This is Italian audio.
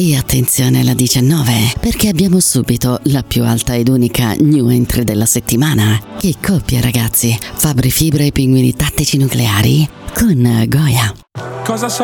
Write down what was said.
E attenzione alla 19, perché abbiamo subito la più alta ed unica new entry della settimana. Che coppia, ragazzi! Fabri Fibra e Pinguini Tattici Nucleari con Goya. Cosa